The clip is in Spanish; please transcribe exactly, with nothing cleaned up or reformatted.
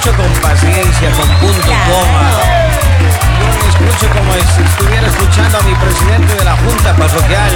escucho con paciencia, con punto y coma. Yo me escucho como si estuviera escuchando a mi presidente de la Junta Parroquial.